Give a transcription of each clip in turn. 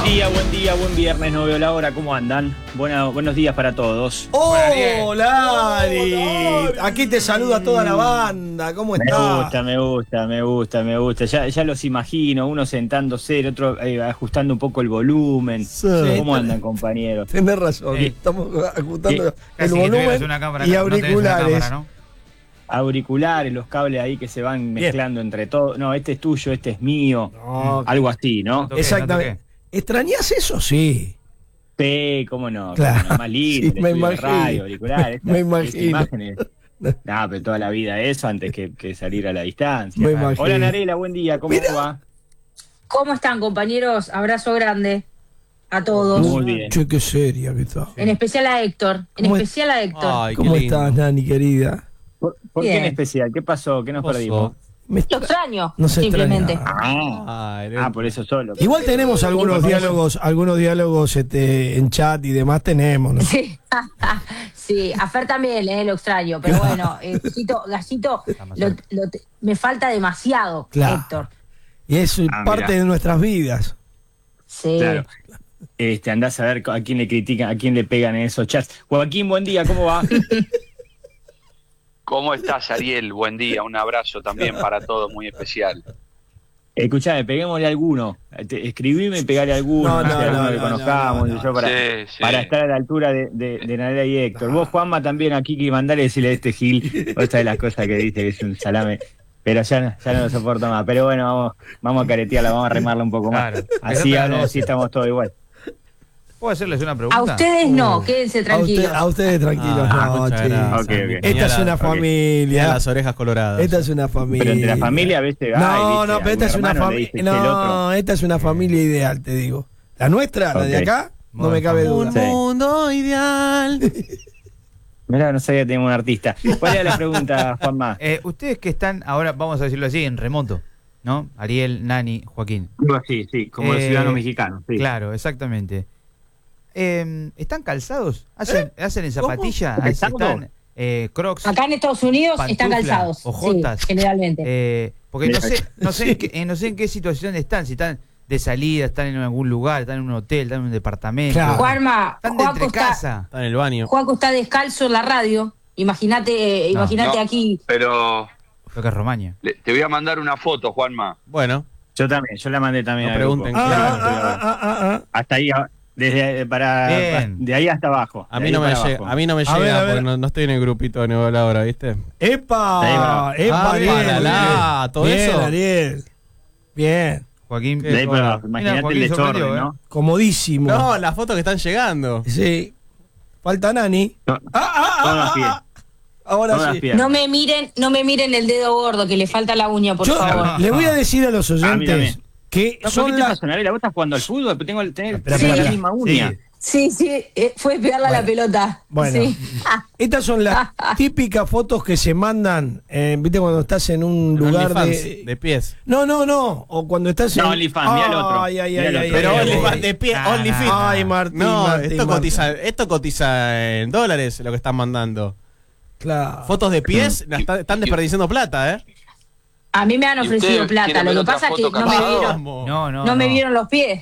buen día, buen viernes, no veo la hora, ¿cómo andan? Buenos días para todos. ¡Hola, Ari! Aquí te saluda toda la banda, ¿cómo estás? Me gusta. Ya los imagino, uno sentándose, el otro ajustando un poco el volumen. Sí. ¿Cómo andan, compañeros? Tenés razón, estamos ajustando el Casi que tuvieras volumen una cámara, y no tenés una auriculares. cámara, ¿no? Auriculares, los cables ahí que se van mezclando entre todos. No, este es tuyo, este es mío. No, Algo así, ¿no? toqué, exactamente. ¿Extrañás eso? Sí. Sí, cómo no. Claro. Cómo no, más lindo, Sí, me el estudio de imagino. radio, auriculares, Me imagino. imágenes. No, pero toda la vida eso antes que salir a la distancia. Me imagino. Hola Narela, buen día, ¿cómo va? ¿Cómo están, compañeros? Abrazo grande a todos. Muy bien. Che, qué seria que está. En especial a Héctor. ¿Cómo Ay, ¿Cómo qué lindo. estás, Nani, querida? ¿Por qué en Bien. especial? ¿Qué pasó? ¿Qué nos ¿Qué pasó? perdimos? Me Lo extraño, No se simplemente. extraña. Ay, Por eso solo. Igual tenemos algunos diálogos en chat y demás tenemos, ¿no? Sí, sí, a Fer también, lo extraño, pero bueno, Gallito, me falta demasiado, Claro. Héctor. Y es parte mirá. de nuestras vidas. Sí. Claro. Andás a ver a quién le critican, a quién le pegan en esos chats. Joaquín, buen día, ¿cómo va? ¿Cómo estás, Ariel? Buen día, un abrazo también para todos, muy especial. Escuchame, peguémosle a alguno. Escribime y pegale a alguno, No, sé, alguno que conozcamos, no. yo para estar a la altura de Narela y Héctor. Vos, Juanma, también aquí que mandale y decirle a este Gil, otra de las cosas que dice que es un salame. Pero ya no lo soporto más. Pero bueno, vamos a caretearla, vamos a remarla un poco más. Claro. Así ahora sí estamos todos igual. ¿Puedo hacerles una pregunta? A ustedes no, quédense tranquilos. A ustedes tranquilos, no, muchas che. gracias. Ok. Esta es una Tenía familia. las orejas coloradas. Esta es una familia. Pero entre la familia a veces No, pero esta es una familia. No, esta es una familia ideal, te digo. La nuestra, la de Ok. acá, no me cabe duda. Un Sí. mundo ideal. Mirá, no sabía que teníamos un artista. ¿Cuál era la pregunta, Juanma? Ustedes que están ahora, vamos a decirlo así, en remoto, ¿no? Ariel, Nani, Joaquín. Sí, como los ciudadanos mexicanos. Sí. Claro, exactamente. ¿Están calzados? ¿Hacen en zapatilla? ¿Cómo? ¿Están crocs? Acá en Estados Unidos están pantufla, calzados. ojotas? Sí, generalmente. Porque no sé en qué situación están, si están de salida, están en algún lugar, están en un hotel, están en un departamento. Claro. Juanma, Están de entre Juaco está, casa. Está en el baño. Juaco está descalzo en la radio. Imagínate No, aquí. Pero Creo que es Romaña. te voy a mandar una foto, Juanma. Bueno, Yo también, yo la mandé también. no al pregunten. grupo. Claro. Hasta ahí, Bien. de ahí hasta abajo. A mí no me llega, A ver, porque no estoy en el grupito de Nuevo Hora, ¿viste? ¡Epa! Sí, ¡Epa, Ah, Ariel! la, todo Bien, eso. Ariel. Bien. Joaquín. De ahí para abajo. Mira, Imagínate Joaquín el sorprendió, desorden, ¿no? Comodísimo. No, las fotos que están llegando. Sí. Falta Nani. Todos los pies. Ahora Todas las sí. piernas. No me miren el dedo gordo, que le falta la uña, por Yo favor. le voy a decir a los A mí oyentes también. que No, ¿por son qué te las... pasa, Narela? ¿Vos estás jugando al fútbol? Tenés Espera. la misma uña. Sí, fue pegarle a la pelota. Bueno, Sí. estas son las típicas fotos que se mandan, ¿viste? Cuando estás en un lugar OnlyFans, de pies. No. O cuando estás en... No, OnlyFans, mirá el otro. Ay, Mirá el otro. Pero ay, OnlyFans ay. de pies, Ah, OnlyFit. Ay, Martín, No, Martín, esto cotiza en dólares lo que están mandando. Claro. Fotos de pies, están desperdiciando plata, ¿eh? A mí me han ¿Y ofrecido ustedes plata. quieren Lo ver que otra pasa es que foto no me capado? vieron, No. me vieron los pies.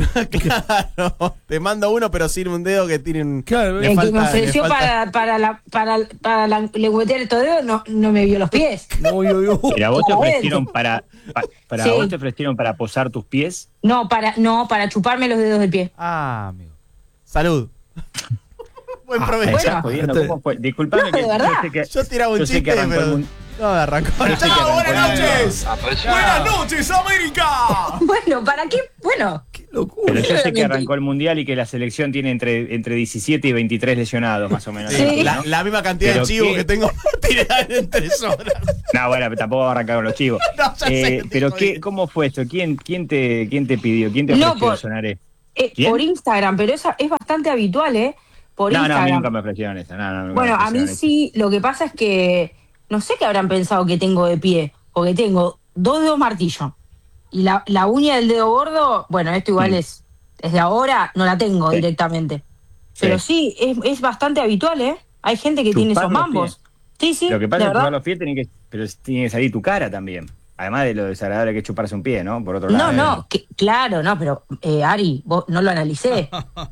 Claro, te mando uno, pero sin un dedo que tiene un. Claro, Le El que me falta- ofreció le falta- para lengüetear estos dedos no me vio los pies. Uy, uy, uy. Pero a vos te Claramente. ofrecieron para Sí. vos te ofrecieron para posar tus pies. No, para chuparme los dedos del pie. Ah, amigo. Salud. Buen Me provecho. estás Bueno. jodiendo, ¿cómo fue? Disculpame No, que de verdad. Yo tiraba un yo sé chiste, que arrancó pero. el mundo. No, arrancó. Yo sé que arrancó el mundo. Buenas noches, América! Bueno, ¿para qué? Bueno, Qué locura. Pero yo sé que Claramente. arrancó el mundial y que la selección tiene entre 17 y 23 lesionados, más o menos. Sí. ¿no? La misma cantidad Pero de chivos qué- que tengo tiradas en 3 horas. No, bueno, pero tampoco va a arrancar con los chivos. No, ya sé, Pero te jodí. ¿cómo fue esto? ¿Quién te pidió? ¿Quién te No, ofreció, Sonaré? ¿Quién? por Instagram, pero esa es bastante habitual, ¿eh? Por No, a mí Instagram. nunca me ofrecieron eso. No, nunca Bueno, me a mí ofrecieron eso. sí, lo que pasa es que no sé qué habrán pensado que tengo de pie, porque tengo 2 dedos martillo. Y la uña del dedo gordo, bueno, esto igual es de ahora, no la tengo Sí. directamente. Pero sí, es bastante habitual, ¿eh? Hay gente que tiene Chupar esos los mambos. Sí, Lo que de pasa es que verdad. chupar los pies tiene que salir tu cara también. Además de lo desagradable que es chuparse un pie, ¿no? Por otro No, lado. no, claro, no, pero Ari, vos no lo analicé.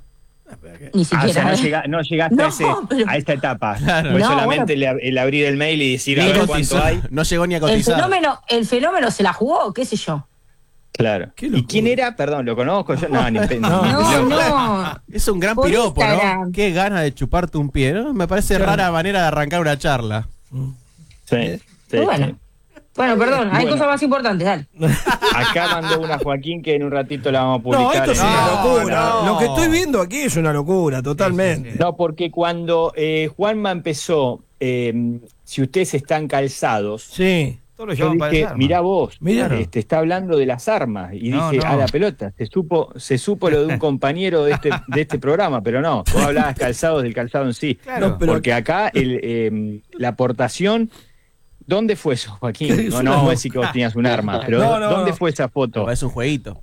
Ni O siquiera. sea, no llegaste No, pero- a esta etapa. Claro. Fue No, solamente el abrir el mail y decir a Ni ver cuánto cotizó, hay. no llegó ni a el cotizar. fenómeno se la jugó, qué sé yo. Claro. Qué ¿Y locura. quién era? Perdón, ¿lo conozco yo? No, No, no. Es un gran Por piropo, ¿no? Instagram. Qué gana de chuparte un pie, ¿no? Me parece rara manera de arrancar una charla. Sí, Pero bueno. Bueno, perdón, hay Bueno. cosas más importantes, dale. Acá mandó una Joaquín que en un ratito la vamos a No, publicar. esto es una No, locura. no. Lo que estoy viendo aquí es una locura, totalmente. No, porque cuando Juanma empezó, si ustedes están calzados, Sí. Todos lo yo llaman para dije, desarmar. mirá vos, Mirá. está hablando de las armas. Y No, dije, no. a la pelota, se supo lo de un compañero de este programa, pero no, vos hablabas calzados del calzado en sí. Claro. No, pero- Porque acá la aportación, ¿dónde fue eso, Joaquín? Es No, una- no vamos a decir que vos tenías un arma, pero No, no, ¿dónde no. fue esa foto? Es un jueguito.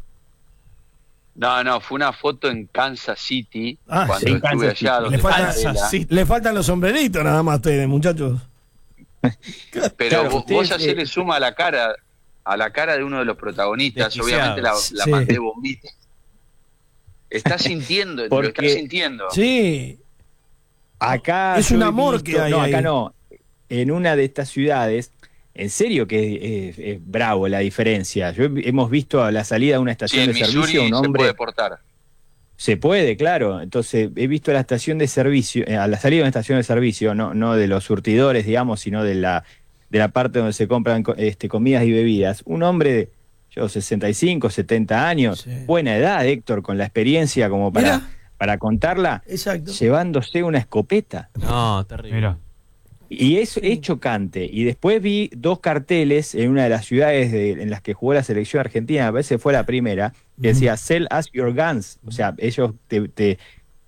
No, fue una foto en Kansas City, Ah, cuando sí, en estuve Kansas allá, City. donde Le falta- está Mandela. sí. Le faltan los sombreritos nada más a ustedes, muchachos. Pero Claro, vos ustedes, ya hacerle suma a la cara de uno de los protagonistas, Desquiciados. obviamente la Sí. mandé bombita. Estás sintiendo, lo Porque- estás sintiendo. Sí. Acá Es yo un he amor que hay no, acá ahí. no. En una de estas ciudades, en serio que es bravo la diferencia. Hemos visto a la salida de una Sí, estación en de Missouri servicio un se hombre. puede portar. Se puede, claro. Entonces, he visto a la estación de servicio, a la salida de una estación de servicio, no de los surtidores, digamos, sino de la parte donde se compran comidas y bebidas. Un hombre de 65, 70 años, Sí. buena edad, Héctor, con la experiencia como Mirá. para contarla, Exacto. llevándose una escopeta. No, terrible. Mira. Y es chocante. Y después vi dos carteles en una de las ciudades en las que jugó la selección argentina, me parece que fue la primera, que decía "Sell us your guns". O sea, ellos te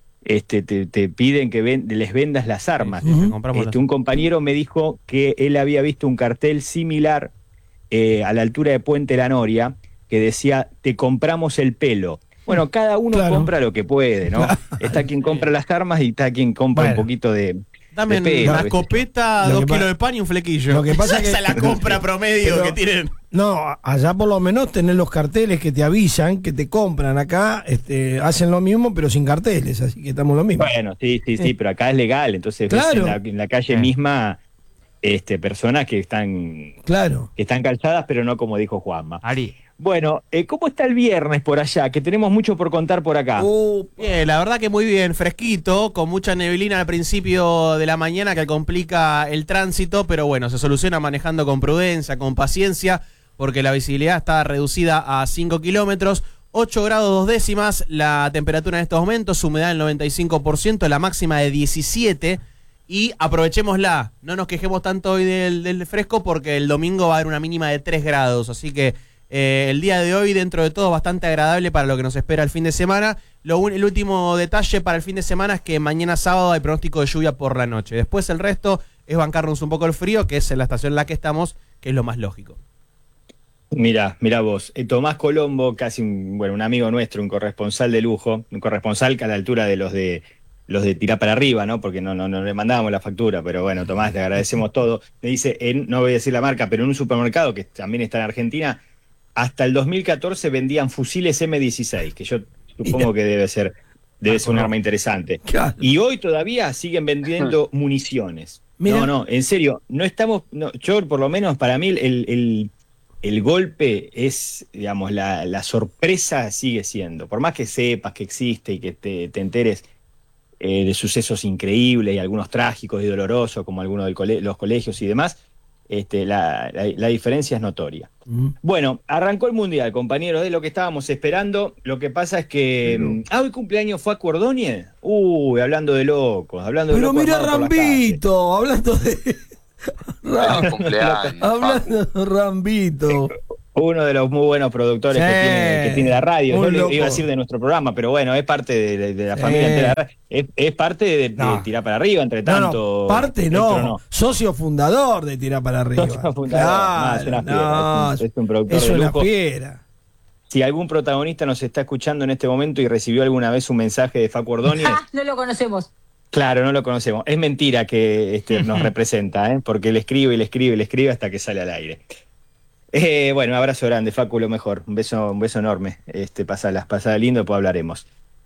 piden que les vendas las armas. Sí, te compramos las- Un compañero me dijo que él había visto un cartel similar a la altura de Puente La Noria que decía "te compramos el pelo". Bueno, cada uno Claro. compra lo que puede, ¿no? Está quien compra las armas y está quien compra Bueno. un poquito de Dame de pelo, una qué sé yo. escopeta, Lo 2 que kilos pa- de pan y un flequillo. lo que pasa es que- Esa es la compra promedio Pero- que tienen. No, allá por lo menos tenés los carteles que te avisan, que te compran. Acá hacen lo mismo, pero sin carteles, así que estamos lo mismo. Bueno, sí, pero acá es legal, entonces ves Claro. en la calle misma personas que están Claro. calzadas, pero no como dijo Juanma. Ari, Bueno, ¿cómo está el viernes por allá? Que tenemos mucho por contar por acá. Bien, la verdad que muy bien, fresquito, con mucha neblina al principio de la mañana que complica el tránsito, pero bueno, se soluciona manejando con prudencia, con paciencia, porque la visibilidad está reducida a 5 kilómetros, 8 grados 2 décimas, la temperatura en estos momentos, humedad del 95%, la máxima de 17, y aprovechémosla, no nos quejemos tanto hoy del fresco, porque el domingo va a haber una mínima de 3 grados, así que el día de hoy, dentro de todo, bastante agradable para lo que nos espera el fin de semana. El último detalle para el fin de semana es que mañana sábado hay pronóstico de lluvia por la noche. Después el resto es bancarnos un poco el frío, que es en la estación en la que estamos, que es lo más lógico. Mira vos, Tomás Colombo, casi un amigo nuestro, un corresponsal de lujo, un corresponsal que a la altura de los de tirar para arriba, ¿no? Porque no le mandábamos la factura, pero bueno, Tomás, te agradecemos todo. Me dice, no voy a decir la marca, pero en un supermercado que también está en Argentina, hasta el 2014 vendían fusiles M16, que yo supongo que debe ser un arma interesante. Claro. Y hoy todavía siguen vendiendo municiones. Mira. No, en serio, no estamos, yo por lo menos para mí el golpe es, digamos, la sorpresa sigue siendo, por más que sepas que existe y que te enteres de sucesos increíbles y algunos trágicos y dolorosos, como algunos de los colegios y demás, la diferencia es notoria. Bueno, arrancó el Mundial, compañeros, de lo que estábamos esperando. Lo que pasa es que... hoy cumpleaños fue Facu Ordóñez. Hablando de locos, Pero mira armados por las calles. Rambito, hablando de... Feliz cumpleaños, hablando de Rambito. Uno de los muy buenos productores Sí, que tiene la radio. un Yo le loco. iba a decir de nuestro programa, pero bueno, es parte de la Sí. familia entera. Es parte de No. tirar para arriba, entre tanto. parte Héctor, no, socio fundador de Tirar para Arriba. Socio fundador. No, es una fiera, es un productor es de una lujo. fiera. Si algún protagonista nos está escuchando en este momento y recibió alguna vez un mensaje de Facu Ordóñez, No lo conocemos. claro, no lo conocemos. Es mentira que nos representa, porque le escribe y le escribe y le escribe hasta que sale al aire. Bueno, un abrazo grande, Facu, lo mejor. Un beso enorme. Pasala lindo, después hablaremos.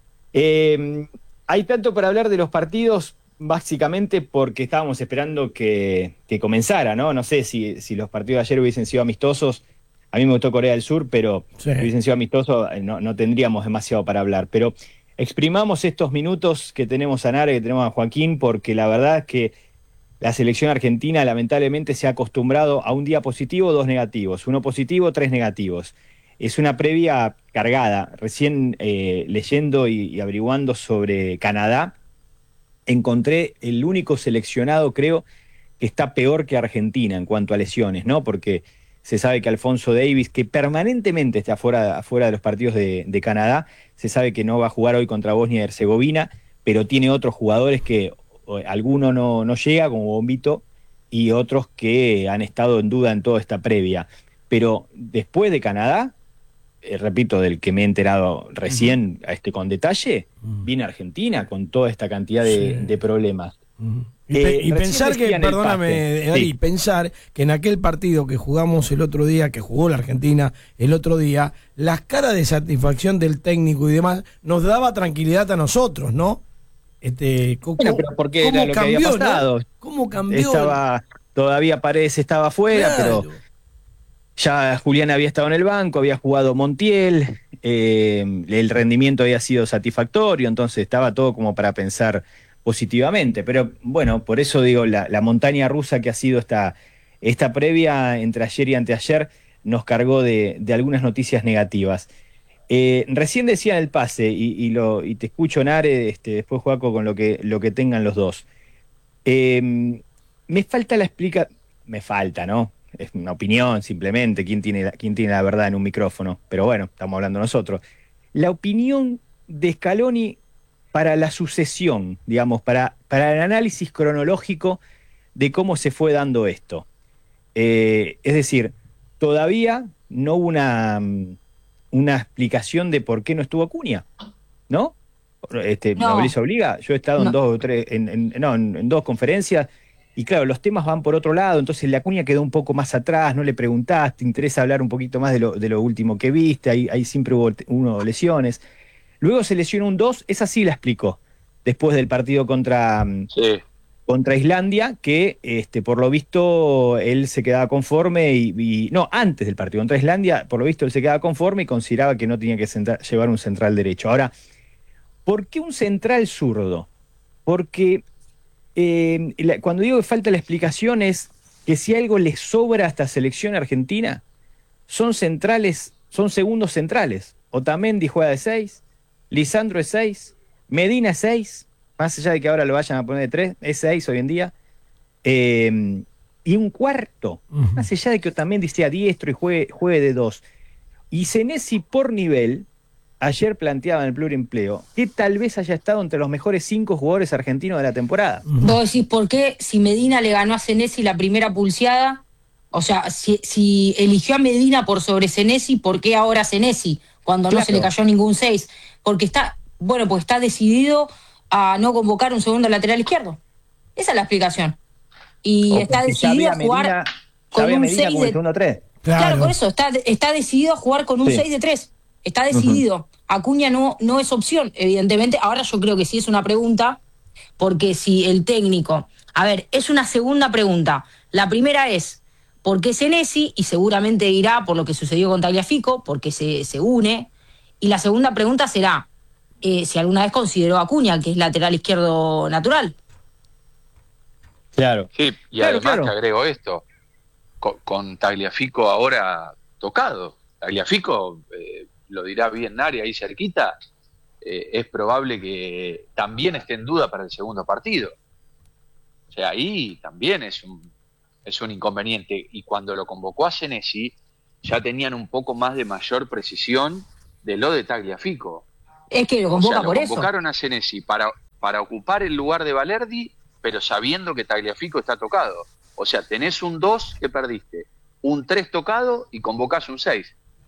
Hay tanto para hablar de los partidos, básicamente porque estábamos esperando que comenzara, ¿no? No sé si los partidos de ayer hubiesen sido amistosos. A mí me gustó Corea del Sur, pero Sí. si hubiesen sido amistosos, no tendríamos demasiado para hablar. Pero exprimamos estos minutos que tenemos a Nare, que tenemos a Joaquín, porque la verdad es que la selección argentina lamentablemente se ha acostumbrado a un día positivo, 2 negativos, 1 positivo, 3 negativos. Es una previa cargada. Recién leyendo y averiguando sobre Canadá, encontré el único seleccionado, creo, que está peor que Argentina en cuanto a lesiones, ¿no? Porque se sabe que Alfonso Davies, que permanentemente está afuera de los partidos de Canadá, se sabe que no va a jugar hoy contra Bosnia y Herzegovina, pero tiene otros jugadores que alguno no llega, como Bombito, y otros que han estado en duda en toda esta previa. Pero después de Canadá, repito, del que me he enterado recién, con detalle, viene Argentina con toda esta cantidad de problemas. Y pensar recién que, decían el perdóname, pase. Ari, Sí. pensar que en aquel partido que jugamos el otro día, que jugó la Argentina el otro día, las caras de satisfacción del técnico y demás nos daba tranquilidad a nosotros, ¿no? Bueno, pero porque era lo que había pasado. ¿no? ¿Cómo cambió? Todavía Paredes estaba afuera, Claro. pero ya Julián había estado en el banco, había jugado Montiel, el rendimiento había sido satisfactorio, entonces estaba todo como para pensar positivamente. Pero bueno, por eso digo, la montaña rusa que ha sido esta previa entre ayer y anteayer nos cargó de algunas noticias negativas. Recién decía el pase, y te escucho, Nare, después Joaco, con lo que tengan los dos. Me falta me falta, ¿no? Es una opinión simplemente, ¿quién tiene la verdad en un micrófono? Pero bueno, estamos hablando nosotros. La opinión de Scaloni para la sucesión, digamos, para el análisis cronológico de cómo se fue dando esto. Es decir, todavía no hubo una explicación de por qué no estuvo Acuña, ¿no? No. Nobleza obliga. Yo he estado en dos conferencias y claro, los temas van por otro lado, entonces la Acuña quedó un poco más atrás, no le preguntás, te interesa hablar un poquito más de lo último que viste, ahí siempre hubo lesiones. Luego se lesionó un 2, esa sí la explicó, después del partido contra Islandia, que por lo visto él se quedaba conforme no, antes del partido contra Islandia, por lo visto él se quedaba conforme y consideraba que no tenía que llevar un central derecho. Ahora, ¿por qué un central zurdo? Porque cuando digo que falta la explicación es que si algo le sobra a esta selección argentina, son segundos centrales. Otamendi juega de 6, Lisandro es 6, Medina es 6, más allá de que ahora lo vayan a poner de 3, es 6 hoy en día, y un cuarto, más allá de que Otamendi sea diestro y juegue de 2. Y Senesi por nivel, ayer planteaba en el pluriempleo, que tal vez haya estado entre los mejores 5 jugadores argentinos de la temporada. Vos decís, ¿por qué si Medina le ganó a Senesi la primera pulseada? O sea, si eligió a Medina por sobre Senesi, ¿por qué ahora Senesi? Cuando no se le cayó ningún 6. Porque está decidido a no convocar un segundo lateral izquierdo. Esa es la explicación. Y está decidido a jugar con un 6 de 3. Claro, por eso, está decidido a jugar con un 6 de 3. Está decidido. Acuña no es opción, evidentemente. Ahora yo creo que sí es una pregunta, porque si el técnico... A ver, es una segunda pregunta. La primera es, ¿por qué Senesi? Y seguramente irá por lo que sucedió con Tagliafico, porque se une. Y la segunda pregunta será, si alguna vez consideró a Acuña, que es lateral izquierdo natural. Claro. Sí, y Claro, además claro. te agrego esto, con Tagliafico ahora tocado. Tagliafico, lo dirá bien Nari ahí cerquita, es probable que también esté en duda para el segundo partido. O sea, ahí también es un inconveniente. Y cuando lo convocó a Senesi, ya tenían un poco más de mayor precisión de lo de Tagliafico. Es que lo convoca lo por eso. convocaron a Senesi para ocupar el lugar de Valerdi, pero sabiendo que Tagliafico está tocado. O sea, tenés un 2 que perdiste, un 3 tocado y convocás un 6.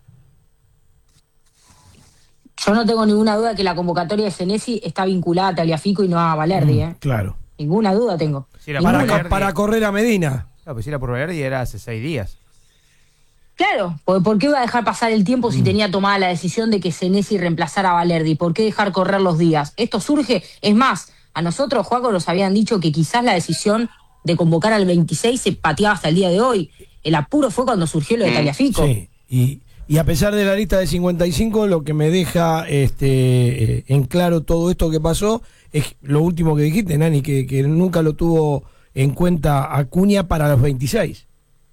Yo no tengo ninguna duda que la convocatoria de Senesi está vinculada a Tagliafico y no a Valerdi. Claro. Ninguna duda tengo. Si era por Para, Valerdi- para correr a Medina. Claro, pues si era por Valerdi era hace 6 días. Claro, ¿por qué iba a dejar pasar el tiempo si tenía tomada la decisión de que Senesi reemplazara a Valerdi? ¿Por qué dejar correr los días? Esto surge, es más, a nosotros, Juaco, nos habían dicho que quizás la decisión de convocar al 26 se pateaba hasta el día de hoy. El apuro fue cuando surgió lo de Tagliafico. Sí, y a pesar de la lista de 55, lo que me deja en claro todo esto que pasó es lo último que dijiste, Nani, que nunca lo tuvo en cuenta Acuña para los 26.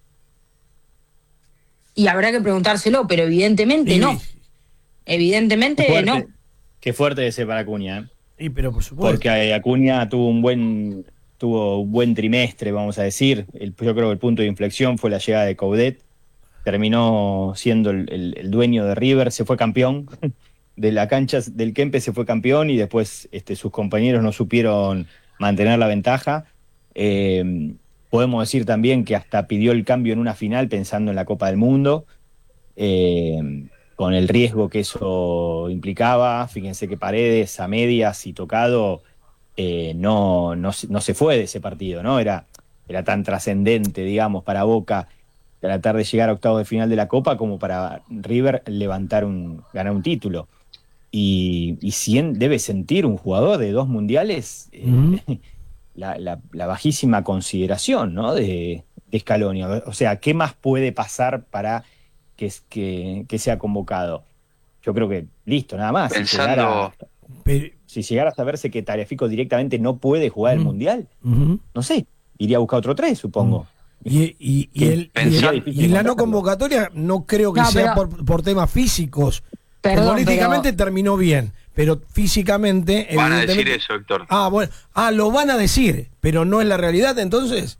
Y habrá que preguntárselo, pero evidentemente no. Evidentemente Qué fuerte, no. qué fuerte ese para Acuña, ¿eh? Pero por supuesto. Porque Acuña tuvo un buen trimestre, vamos a decir. Yo creo que el punto de inflexión fue la llegada de Coudet. Terminó siendo el dueño de River, se fue campeón de la cancha del Kempes, se fue campeón y después sus compañeros no supieron mantener la ventaja. Podemos decir también que hasta pidió el cambio en una final pensando en la Copa del Mundo, con el riesgo que eso implicaba. Fíjense que Paredes a medias y tocado no se fue de ese partido, ¿no? Era tan trascendente, digamos, para Boca tratar de llegar a octavos de final de la Copa como para River ganar un título. Y debe sentir un jugador de 2 mundiales la bajísima consideración, ¿no? de Scaloni. O sea, ¿qué más puede pasar para que sea convocado? Yo creo que listo, nada más. Pensando... Si llegara a saberse que Tagliafico directamente no puede jugar el Mundial, no sé, iría a buscar otro 3, supongo. Y la no convocatoria no creo que sea por temas físicos. Políticamente terminó bien, pero físicamente... Van a decir eso, Héctor. Bueno. Lo van a decir, pero no es la realidad, entonces.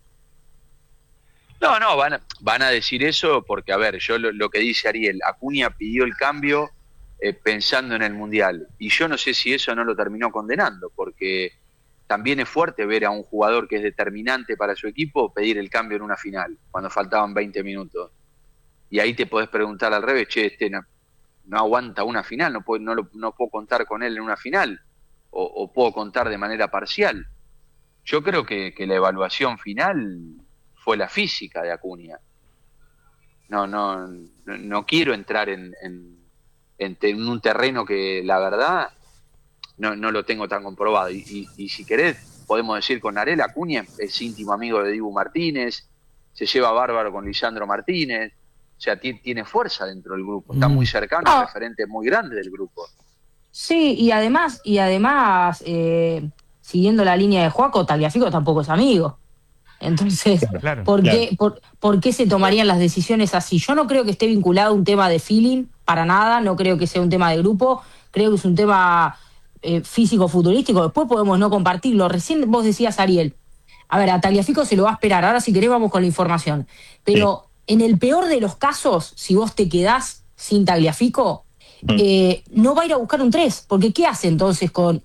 No, van a decir eso porque, a ver, yo lo que dice Ariel, Acuña pidió el cambio pensando en el Mundial, y yo no sé si eso no lo terminó condenando, porque también es fuerte ver a un jugador que es determinante para su equipo pedir el cambio en una final, cuando faltaban 20 minutos. Y ahí te podés preguntar al revés, no aguanta una final, no puedo contar con él en una final, o puedo contar de manera parcial. Yo creo que la evaluación final fue la física de Acuña. No quiero entrar en un terreno que la verdad no lo tengo tan comprobado. Y si querés, podemos decir con Arel, Acuña es íntimo amigo de Dibu Martínez, se lleva bárbaro con Lisandro Martínez. O sea, tiene fuerza dentro del grupo, está muy cercano a referentes muy grandes del grupo. Sí, y además siguiendo la línea de Juaco, Tagliafico tampoco es amigo. Entonces, Claro. ¿por qué se tomarían las decisiones así? Yo no creo que esté vinculado a un tema de feeling, para nada, no creo que sea un tema de grupo, creo que es un tema físico-futurístico, después podemos no compartirlo. Recién vos decías, Ariel, a ver, a Tagliafico se lo va a esperar, ahora si querés vamos con la información, pero... Sí. En el peor de los casos, si vos te quedás sin Tagliafico, no va a ir a buscar un 3, porque ¿qué hace entonces con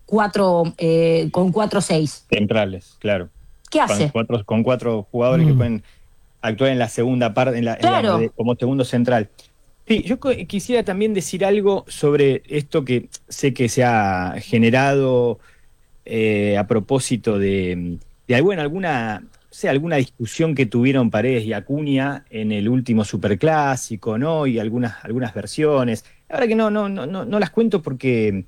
4-6? Centrales, claro. ¿Qué hace? Con cuatro jugadores que pueden actuar en la segunda parte, como segundo central. Sí, yo quisiera también decir algo sobre esto que sé que se ha generado a propósito de alguna discusión que tuvieron Paredes y Acuña en el último Superclásico, ¿no? Y algunas versiones. La verdad que no las cuento porque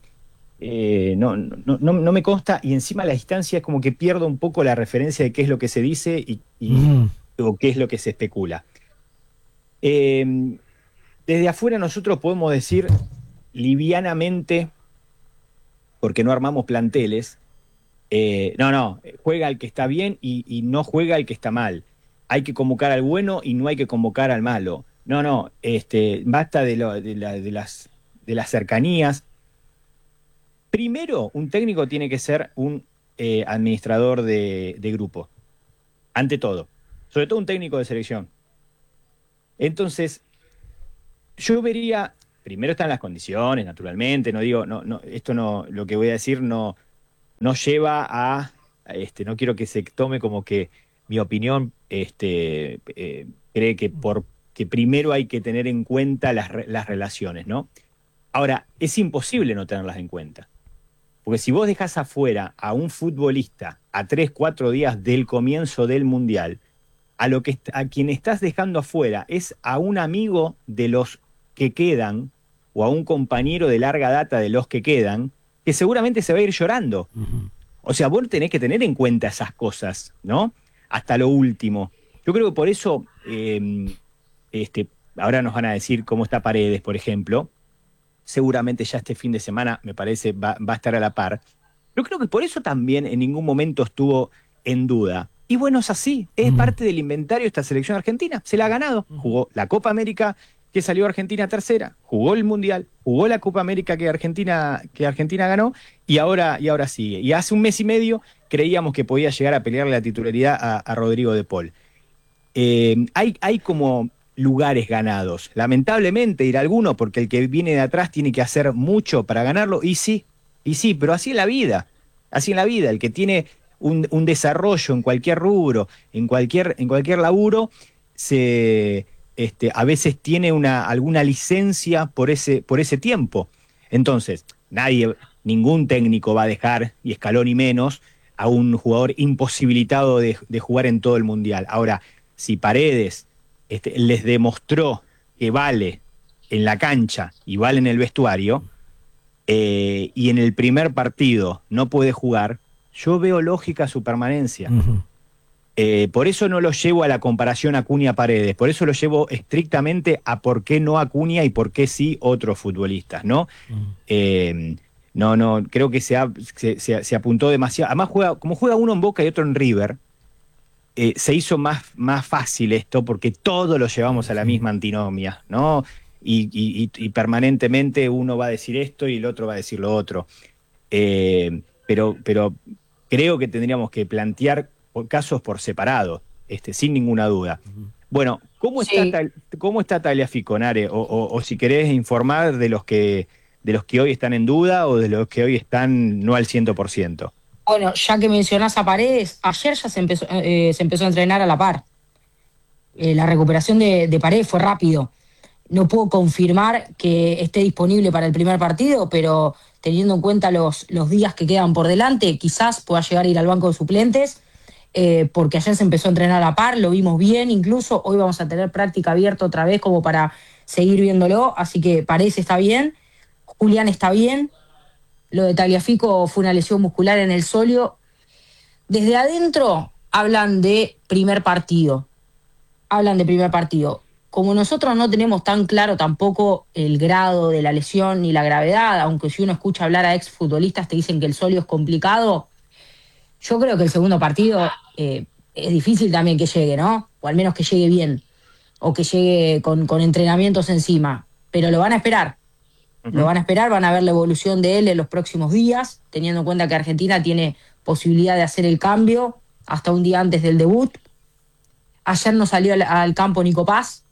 no me consta, y encima a la distancia es como que pierdo un poco la referencia de qué es lo que se dice o qué es lo que se especula. Desde afuera nosotros podemos decir livianamente, porque no armamos planteles, juega el que está bien y no juega el que está mal. Hay que convocar al bueno y no hay que convocar al malo. Basta de las cercanías. Primero, un técnico tiene que ser un administrador de grupo, ante todo. Sobre todo un técnico de selección. Entonces, yo vería, primero están las condiciones, naturalmente, lo que voy a decir no lleva a no quiero que se tome como que mi opinión cree que primero hay que tener en cuenta las relaciones, ¿no? Ahora, es imposible no tenerlas en cuenta. Porque si vos dejás afuera a un futbolista a 3-4 días del comienzo del Mundial, a quien estás dejando afuera es a un amigo de los que quedan, o a un compañero de larga data de los que quedan, que seguramente se va a ir llorando. O sea, vos tenés que tener en cuenta esas cosas, ¿no? Hasta lo último. Yo creo que por eso, ahora nos van a decir cómo está Paredes, por ejemplo. Seguramente ya este fin de semana, me parece, va a estar a la par. Yo creo que por eso también en ningún momento estuvo en duda. Y bueno, es así, es parte del inventario de esta selección argentina. Se la ha ganado. Jugó la Copa América, que salió Argentina tercera, jugó el Mundial, jugó la Copa América que Argentina ganó, y ahora sigue. Y hace un mes y medio creíamos que podía llegar a pelearle la titularidad a Rodrigo de Paul. Hay como lugares ganados. Lamentablemente irá alguno, porque el que viene de atrás tiene que hacer mucho para ganarlo, y sí, pero así es la vida. Así en la vida, el que tiene un desarrollo en cualquier rubro, en cualquier laburo, a veces tiene alguna licencia por ese tiempo. Entonces, ningún técnico va a dejar, y Scaloni menos, a un jugador imposibilitado de jugar en todo el Mundial. Ahora, si Paredes les demostró que vale en la cancha y vale en el vestuario, y en el primer partido no puede jugar, yo veo lógica su permanencia. Por eso no lo llevo a la comparación Acuña-Paredes, por eso lo llevo estrictamente a por qué no Acuña y por qué sí otros futbolistas, ¿no? No, creo que se apuntó demasiado. Además, como juega uno en Boca y otro en River, se hizo más fácil esto, porque todos lo llevamos a la misma antinomia, ¿no? Y permanentemente uno va a decir esto y el otro va a decir lo otro. Pero creo que tendríamos que plantear casos por separado, sin ninguna duda. Bueno, ¿cómo está Tagliafico, Nare? O si querés informar de los que hoy están en duda o de los que hoy están no al 100%. Bueno, ya que mencionás a Paredes, ayer ya se empezó a entrenar a la par. La recuperación de Paredes fue rápido. No puedo confirmar que esté disponible para el primer partido, pero teniendo en cuenta los días que quedan por delante, quizás pueda llegar a ir al banco de suplentes, porque ayer se empezó a entrenar a la par, lo vimos bien, incluso hoy vamos a tener práctica abierta otra vez como para seguir viéndolo, así que Paredes está bien, Julián está bien. Lo de Tagliafico fue una lesión muscular en el sóleo. Desde adentro hablan de primer partido. Como nosotros no tenemos tan claro tampoco el grado de la lesión ni la gravedad, aunque si uno escucha hablar a exfutbolistas te dicen que el sóleo es complicado, yo creo que el segundo partido es difícil también que llegue, ¿no? O al menos que llegue bien, o que llegue con entrenamientos encima. Pero lo van a esperar. Lo van a esperar, van a ver la evolución de él en los próximos días, teniendo en cuenta que Argentina tiene posibilidad de hacer el cambio hasta un día antes del debut. Ayer no salió al campo Nico Paz.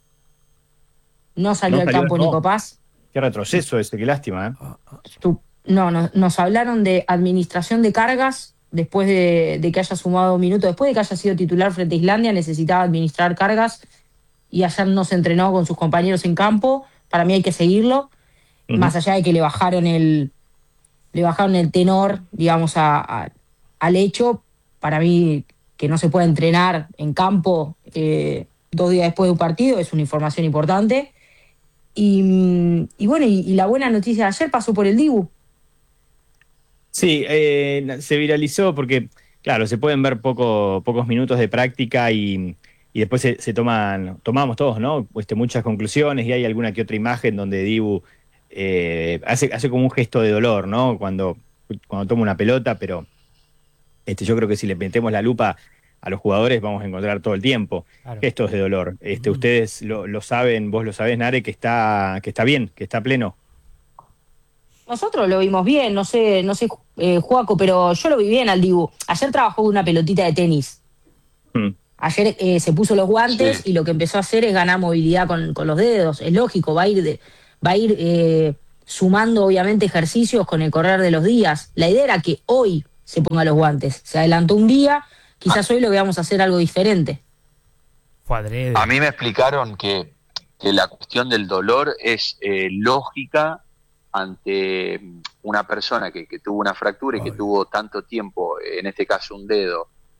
Nico Paz. Qué retroceso ese, qué lástima, ¿eh? Nos hablaron de administración de cargas después de que haya sumado minutos, después de que haya sido titular frente a Islandia, necesitaba administrar cargas y ayer no se entrenó con sus compañeros en campo. Para mí hay que seguirlo. Más allá de que le bajaron el tenor, digamos, al hecho, para mí que no se puede entrenar en campo 2 días después de un partido es una información importante. Y bueno, y la buena noticia de ayer pasó por el Dibu. Sí, se viralizó porque, claro, se pueden ver pocos minutos de práctica y después tomamos todos, ¿no? Muchas conclusiones, y hay alguna que otra imagen donde Dibu hace como un gesto de dolor, ¿no? Cuando toma una pelota, pero yo creo que si le metemos la lupa a los jugadores vamos a encontrar todo el tiempo gestos de dolor. Ustedes lo saben, vos lo sabés, Nare, que está bien, que está pleno. Nosotros lo vimos bien, no sé, Joaco, pero yo lo vi bien al Dibu. Ayer trabajó con una pelotita de tenis. Ayer se puso los guantes y lo que empezó a hacer es ganar movilidad con los dedos. Es lógico, va a ir sumando obviamente ejercicios con el correr de los días. La idea era que hoy se ponga los guantes. Se adelantó un día, quizás hoy lo veamos hacer algo diferente. A mí me explicaron que la cuestión del dolor es lógica ante una persona que tuvo una fractura y que tuvo tanto tiempo, en este caso un dedo,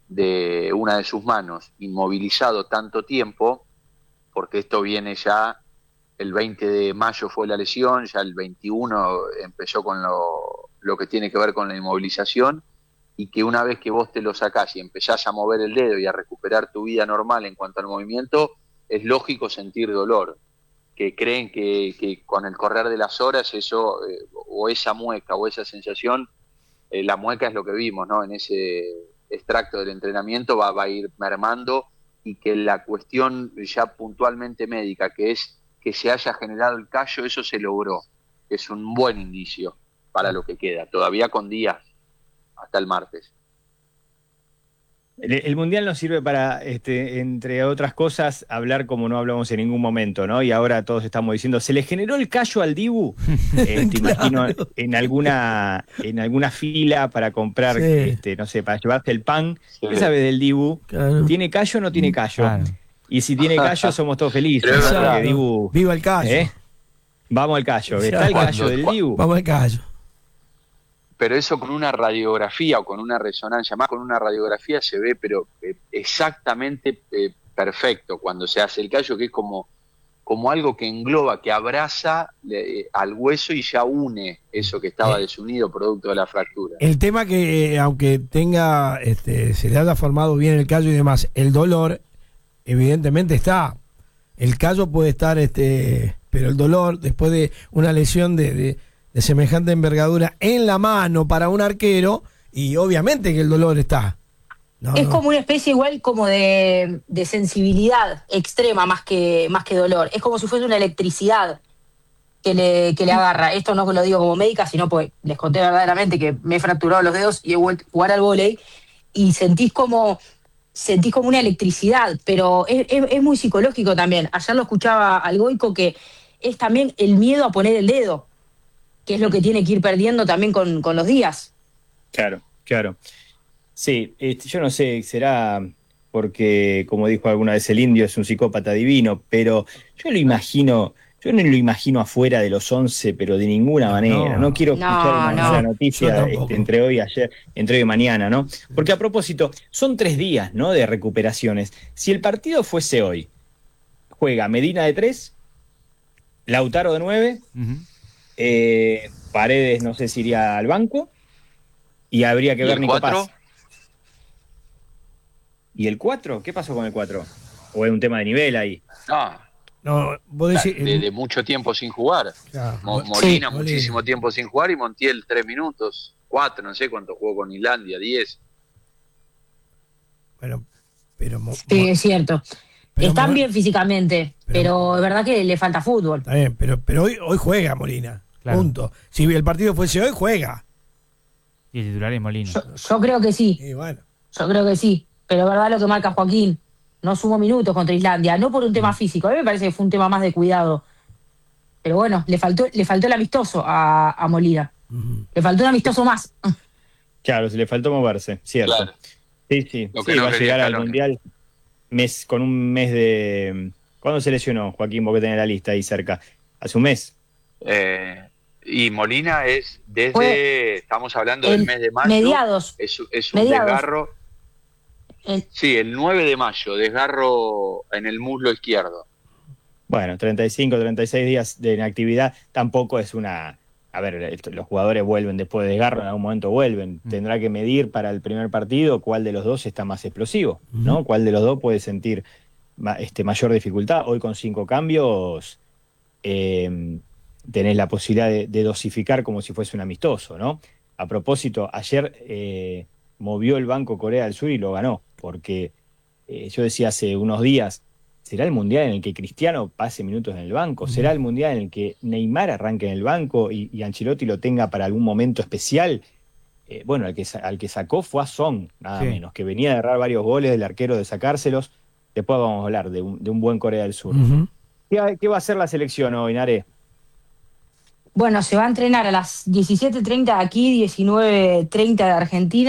de una de sus manos inmovilizado tanto tiempo, porque esto viene ya, el 20 de mayo fue la lesión, ya el 21 empezó con lo que tiene que ver con la inmovilización, y que una vez que vos te lo sacás y empezás a mover el dedo y a recuperar tu vida normal en cuanto al movimiento, es lógico sentir dolor, que creen que con el correr de las horas eso, o esa mueca o esa sensación, la mueca es lo que vimos, ¿no? En ese extracto del entrenamiento va a ir mermando, y que la cuestión ya puntualmente médica, que es que se haya generado el callo, eso se logró. Es un buen indicio para lo que queda, todavía con días hasta el martes. El Mundial nos sirve para, entre otras cosas, hablar como no hablamos en ningún momento, ¿no? Y ahora todos estamos diciendo, ¿se le generó el callo al Dibu? Te imagino en alguna fila para comprar, Sí. no sé, para llevarse el pan. Sí. ¿Qué sabes del Dibu? Claro. ¿Tiene callo o no tiene callo? Claro. Y si tiene callo, somos todos felices. Pero es porque verdad. Dibu, Viva el callo. Vamos al callo. ¿Está el callo del Dibu? Vamos al callo. Pero eso con una radiografía o con una resonancia, más con una radiografía se ve, pero exactamente perfecto cuando se hace el callo, que es como algo que engloba, que abraza al hueso y ya une eso que estaba desunido producto de la fractura. El tema que, aunque tenga, se le haya formado bien el callo y demás, el dolor, evidentemente está. El callo puede estar, pero el dolor, después de una lesión de semejante envergadura en la mano para un arquero, y obviamente que el dolor está. Es como una especie igual como de sensibilidad extrema más que dolor. Es como si fuese una electricidad que le agarra. Esto no lo digo como médica, sino pues les conté verdaderamente que me he fracturado los dedos y he vuelto a jugar al vóley, y sentís como una electricidad, pero es muy psicológico también. Ayer lo escuchaba al Goico, que es también el miedo a poner el dedo, que es lo que tiene que ir perdiendo también con los días. Claro, claro. Sí, yo no sé, será porque, como dijo alguna vez el indio, es un psicópata divino, pero yo no lo imagino afuera de los 11, pero de ninguna manera. No quiero escuchar una mala noticia entre hoy y mañana, ¿no? Porque a propósito, son 3 días, ¿no?, de recuperaciones. Si el partido fuese hoy, juega Medina de 3, Lautaro de 9, Paredes no sé si iría al banco, y habría que ver Nico Paz. ¿Y el 4? ¿Qué pasó con el 4? ¿O es un tema de nivel ahí? No, vos decís, de mucho tiempo sin jugar. Claro. Molina Sí, muchísimo tiempo sin jugar, y Montiel 3 minutos, 4, no sé cuánto jugó con Islandia, 10. Bueno, pero Sí, es cierto. Pero Están bien físicamente, pero es verdad que le falta fútbol. Está bien, pero hoy juega Molina. Claro. Punto. Si el partido fuese hoy, juega. Y el titular es Molina. Yo creo que sí. Y bueno. Yo creo que sí. Pero es verdad lo que marca Joaquín. No sumó minutos contra Islandia. No por un tema físico. A mí me parece que fue un tema más de cuidado. Pero bueno, le faltó el amistoso a Molina. Le faltó un amistoso más. Claro, se le faltó moverse, cierto. Claro. Sí, Lo que no va a quería llegar al Scaloni. Mundial con un mes de... ¿Cuándo se lesionó, Joaquín? Vos que tenés la lista ahí cerca. ¿Hace un mes? Y Molina es Fue estamos hablando del mes de mayo. Mediados. Es un Mediados. desgarro. Sí, el 9 de mayo, desgarro en el muslo izquierdo. Bueno, 35, 36 días de inactividad tampoco es una... A ver, los jugadores vuelven después de desgarro, en algún momento vuelven. Tendrá que medir para el primer partido cuál de los dos está más explosivo, ¿no? Cuál de los dos puede sentir mayor dificultad. Hoy con 5 cambios tenés la posibilidad de dosificar como si fuese un amistoso, ¿no? A propósito, ayer movió el banco Corea del Sur y lo ganó, porque yo decía hace unos días, ¿será el Mundial en el que Cristiano pase minutos en el banco? ¿Será el Mundial en el que Neymar arranque en el banco y Ancelotti lo tenga para algún momento especial? Bueno, al que sacó fue a Son, nada menos, que venía de errar varios goles, del arquero de sacárselos. Después vamos a hablar de un buen Corea del Sur. ¿Qué va a hacer la selección hoy, Naré? Bueno, se va a entrenar a las 17:30 aquí, 19:30 de Argentina.